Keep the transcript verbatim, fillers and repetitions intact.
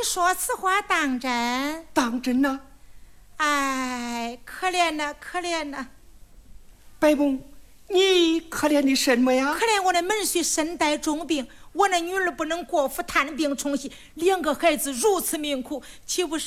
说此话当真？ 当真呐、 哎，可怜呐，可怜呐！ 白梦，你可怜的什么呀？ 可怜我的门婿身带重病，我那女儿不能过府探病冲喜，两个孩子如此命苦，岂不是